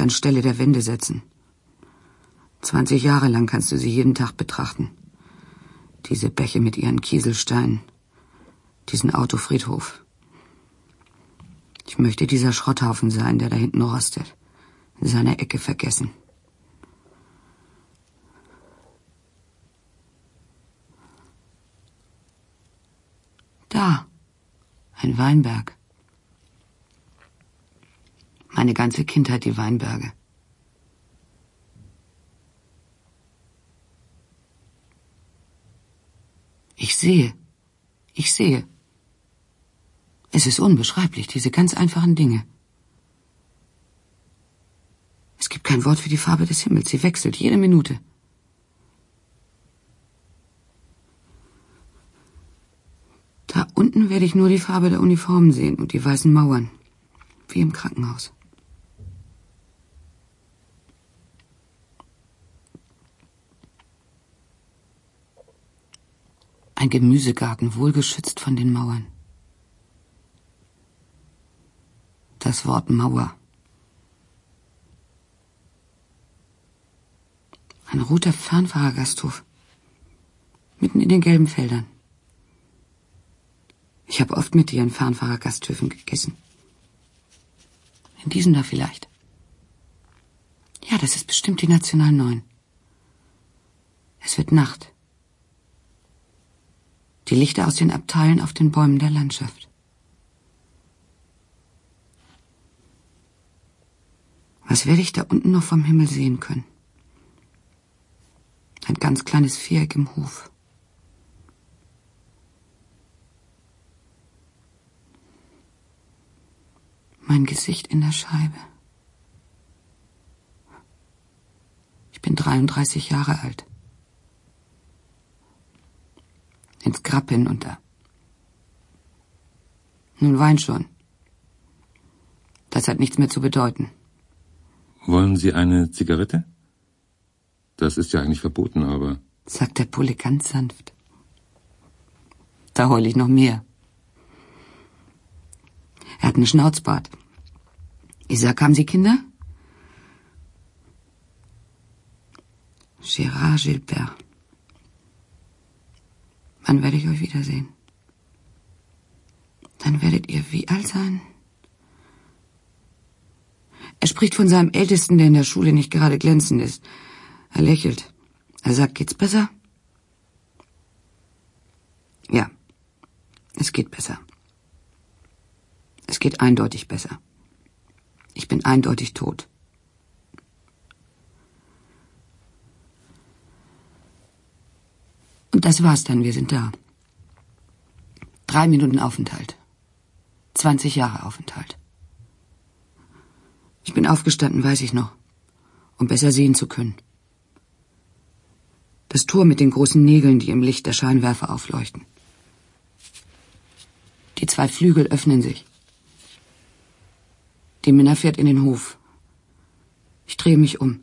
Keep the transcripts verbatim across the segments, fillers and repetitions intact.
anstelle der Wände setzen. Zwanzig Jahre lang kannst du sie jeden Tag betrachten. Diese Bäche mit ihren Kieselsteinen. Diesen Autofriedhof. Ich möchte dieser Schrotthaufen sein, der da hinten rostet. In seiner Ecke vergessen. Da. Ein Weinberg. Meine ganze Kindheit die Weinberge. Ich sehe. Ich sehe. Es ist unbeschreiblich, diese ganz einfachen Dinge. Es gibt kein Wort für die Farbe des Himmels. Sie wechselt jede Minute. Da unten werde ich nur die Farbe der Uniformen sehen und die weißen Mauern. Wie im Krankenhaus. Ein Gemüsegarten, wohlgeschützt von den Mauern. Das Wort Mauer. Ein roter Fernfahrergasthof. Mitten in den gelben Feldern. Ich habe oft mit dir in Fernfahrergasthöfen gegessen. In diesem da vielleicht. Ja, das ist bestimmt die National neun. Es wird Nacht. Die Lichter aus den Abteilen auf den Bäumen der Landschaft. Was werde ich da unten noch vom Himmel sehen können? Ein ganz kleines Viereck im Hof. Mein Gesicht in der Scheibe. Ich bin dreiunddreißig Jahre alt. Ins Grab hinunter. Nun wein schon. Das hat nichts mehr zu bedeuten. Wollen Sie eine Zigarette? Das ist ja eigentlich verboten, aber... Sagt der Pulle ganz sanft. Da heul ich noch mehr. Er hat einen Schnauzbart. Ich sag, haben Sie Kinder? Gérard Gilbert. Wann werde ich euch wiedersehen? Dann werdet ihr wie alt sein? Er spricht von seinem Ältesten, der in der Schule nicht gerade glänzend ist. Er lächelt. Er sagt, geht's besser? Ja, es geht besser. Es geht eindeutig besser. Ich bin eindeutig tot. Und das war's dann, wir sind da. Drei Minuten Aufenthalt. Zwanzig Jahre Aufenthalt. Ich bin aufgestanden, weiß ich noch, um besser sehen zu können. Das Tor mit den großen Nägeln, die im Licht der Scheinwerfer aufleuchten. Die zwei Flügel öffnen sich. Die Minna fährt in den Hof. Ich drehe mich um.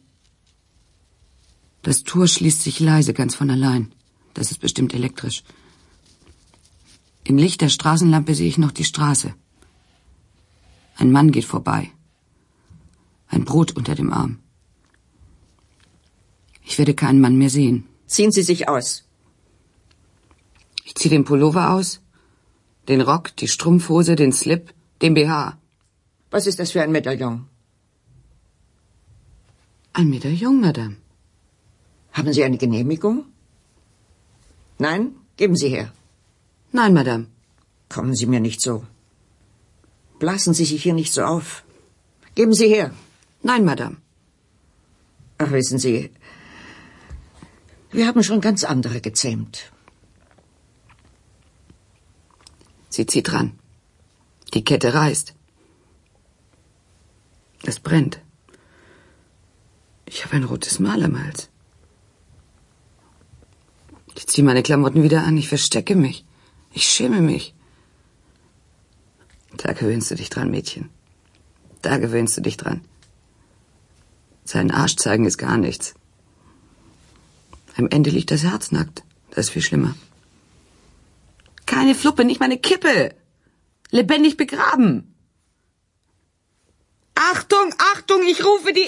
Das Tor schließt sich leise, ganz von allein. Das ist bestimmt elektrisch. Im Licht der Straßenlampe sehe ich noch die Straße. Ein Mann geht vorbei. Ein Brot unter dem Arm. Ich werde keinen Mann mehr sehen. Ziehen Sie sich aus. Ich ziehe den Pullover aus, den Rock, die Strumpfhose, den Slip, den B H. Was ist das für ein Medaillon? Ein Medaillon, Madame. Haben Sie eine Genehmigung? Nein? Geben Sie her. Nein, Madame. Kommen Sie mir nicht so. Blasen Sie sich hier nicht so auf. Geben Sie her. Nein, Madame. Ach, wissen Sie, wir haben schon ganz andere gezähmt. Sie zieht dran. Die Kette reißt. Es brennt. Ich habe ein rotes Mal am Hals. Ich ziehe meine Klamotten wieder an, ich verstecke mich. Ich schäme mich. Da gewöhnst du dich dran, Mädchen. Da gewöhnst du dich dran. Seinen Arsch zeigen ist gar nichts. Am Ende liegt das Herz nackt. Das ist viel schlimmer. Keine Fluppe, nicht meine Kippe. Lebendig begraben. Achtung, Achtung, ich rufe die